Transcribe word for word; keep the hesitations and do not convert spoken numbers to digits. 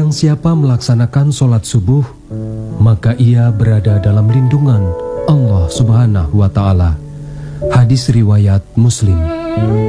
Barang siapa melaksanakan sholat subuh, maka ia berada dalam lindungan Allah Subhanahu wa Ta'ala. Hadis riwayat Muslim.